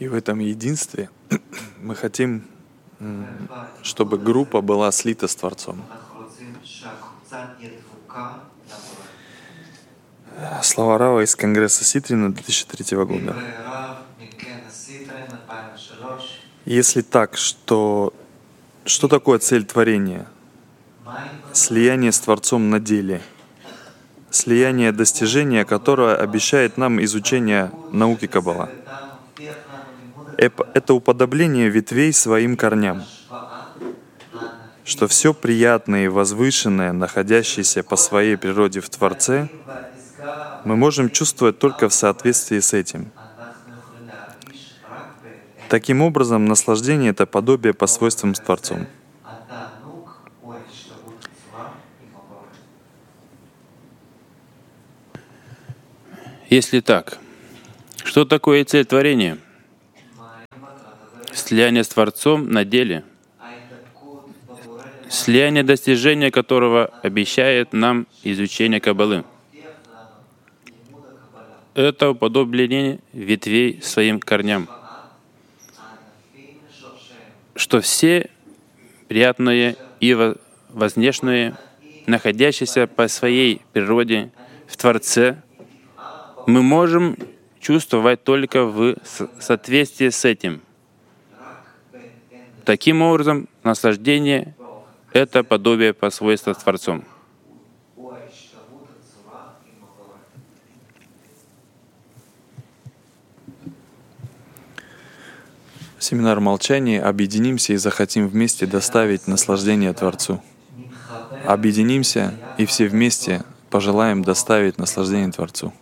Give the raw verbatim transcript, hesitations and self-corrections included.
И в этом единстве мы хотим, чтобы группа была слита с Творцом. Слова Рава из Конгресса Ситрина две тысячи третьего года. Если так, что что такое цель творения? Слияние с Творцом на деле. Слияние достижения, которое обещает нам изучение науки Каббала. Это уподобление ветвей своим корням. Что все приятное и возвышенное, находящееся по своей природе в Творце, мы можем чувствовать только в соответствии с этим. Таким образом, наслаждение — это подобие по свойствам с Творцом. Если так, что такое цель творения? Слияние с Творцом на деле. Слияние, достижения которого обещает нам изучение Каббалы. Это уподобление ветвей своим корням. Что все приятное и вознешнее, находящееся по своей природе в Творце, мы можем чувствовать только в соответствии с этим. Таким образом, наслаждение — это подобие по свойству с Творцом. Семинар молчания. Объединимся и захотим вместе доставить наслаждение Творцу. Объединимся и все вместе пожелаем доставить наслаждение Творцу.